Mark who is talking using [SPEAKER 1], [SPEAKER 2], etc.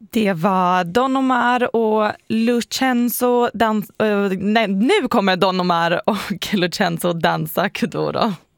[SPEAKER 1] Det var Don Omar och Lucenzo nu kommer Don Omar och Lucenzo dansa Kuduro.